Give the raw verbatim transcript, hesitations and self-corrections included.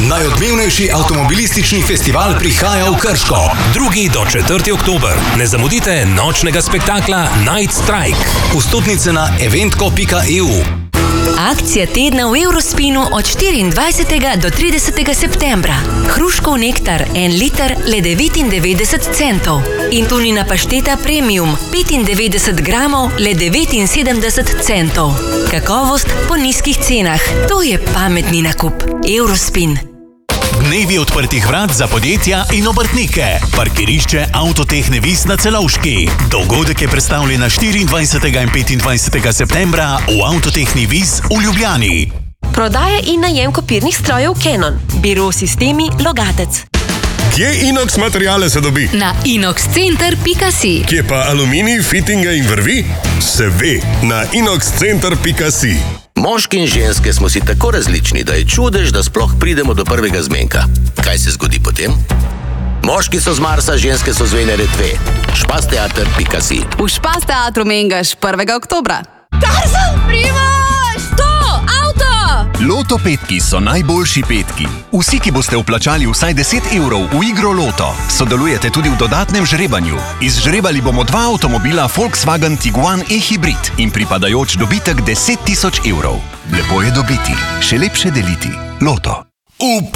Najodmevnejši avtomobilistični festival prihaja v Krško. drugi do četrtega oktober. Ne zamudite nočnega spektakla Night Strike. Vstopnice na eventko pika e u. Akcija tedna v Eurospinu od štiriindvajsetega do tridesetega septembra. Hruškov nektar, en liter, le devetindevetdeset centov. In tunina pašteta premium, petindevetdeset gramov, le devetinsedemdeset centov. Kakovost po nizkih cenah. To je pametni nakup. Eurospin. Dnevi odprtih vrat za podjetja in obrtnike. Parkirišče Avtotehne Vis na Celovški. Dogodek je predstavljen na štiriindvajsetega in petindvajsetega septembra v Avtotehni Vis v Ljubljani. Prodaja in najem kopirnih strojev Canon. Biro Sistemi Logatec. Kje inox materijale se dobi? Na inox center pika si. Kje pa aluminij, fitinge in vrvi? Se ve, na inox center pika si. Moški in ženske smo si tako različni, da je čudež, da sploh pridemo do prvega zmenka. Kaj se zgodi potem? Moški so z Marsa, ženske so z Venere dve. špasteater pika si. V Špas teatru Mengaš prvega oktobra. Tarzan, Primož! To, avto! Loto petki so najboljši petki. Vsi, ki boste vplačali vsaj deset evrov v igro Loto, sodelujete tudi v dodatnem žrebanju. Izžrebali bomo dva avtomobila Volkswagen Tiguan e-hybrid in pripadajoč dobitek deset tisoč evrov. Lepo je dobiti, še lepše deliti. Loto. V